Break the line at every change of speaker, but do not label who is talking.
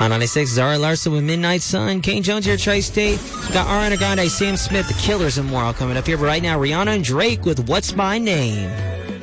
On 96, Zara Larson with Midnight Sun. Kane Jones here at Tri-State. We got Ariana Grande, Sam Smith, The Killers, and more all coming up here. But right now, Rihanna and Drake with What's My Name.